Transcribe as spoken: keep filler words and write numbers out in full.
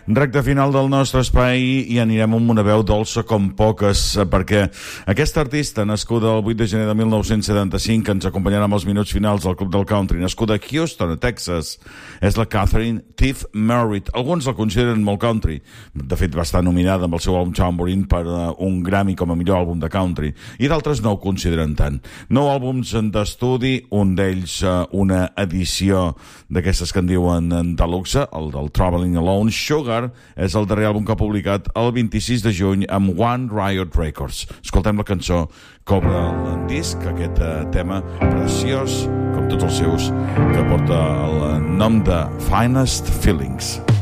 Recte final del nostre espai i anirem amb una veu dolça com poques, perquè aquesta artista, nascuda el vuit de gener de mil nou-cents setanta-cinc, que ens acompanyarà amb els minuts finals del Club del Country, nascuda a Houston, a Texas, és la Catherine Tiff Merritt. Alguns la consideren molt country. De fet, va estar nominada amb el seu àlbum Tambourine per uh, un Grammy com a millor àlbum de country, i d'altres no ho consideren tant. Nou àlbums d'estudi, un d'ells uh, una edició d'aquestes que en diuen deluxe, el del Traveling Alone. Sugar és el darrer àlbum que ha publicat el vint-i-sis de juny amb One Riot Records. Escoltem la cançó que obre el disc, aquest uh, tema preciós, com tots els seus, que porta el nom de Finest Feelings.